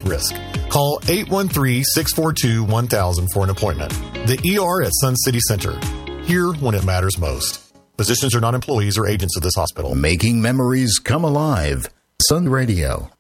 risk. Call 813-642-1000 for an appointment. The ER at Sun City Center. Here when it matters most. Physicians are not employees or agents of this hospital. Making memories come alive. Sun Radio.